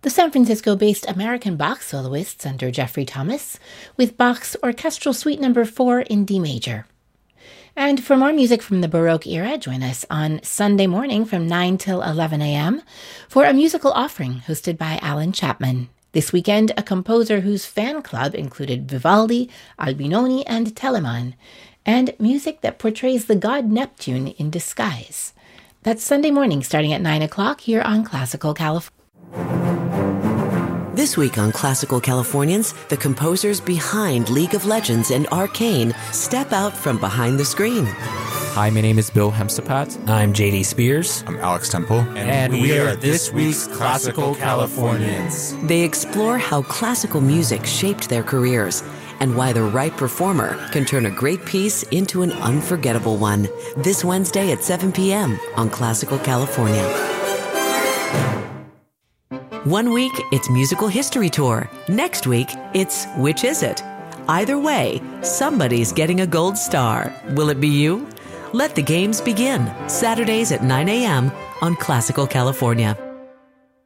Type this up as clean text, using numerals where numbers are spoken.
the San Francisco-based American Bach soloists under Jeffrey Thomas, with Bach's Orchestral Suite No. 4 in D major. And for more music from the Baroque era, join us on Sunday morning from 9 till 11 a.m. for a musical offering hosted by Alan Chapman. This weekend, a composer whose fan club included Vivaldi, Albinoni, and Telemann, and music that portrays the god Neptune in disguise. That's Sunday morning starting at 9 o'clock here on Classical California. This week on Classical Californians, the composers behind League of Legends and Arcane step out from behind the screen. Hi, my name is Bill Hemstapat. I'm JD Spears. I'm Alex Temple. And we are this week's Classical Californians. They explore how classical music shaped their careers and why the right performer can turn a great piece into an unforgettable one. This Wednesday at 7 p.m. on Classical California. One week, it's Musical History Tour. Next week, it's Which Is It? Either way, somebody's getting a gold star. Will it be you? Let the games begin. Saturdays at 9 a.m. on Classical California.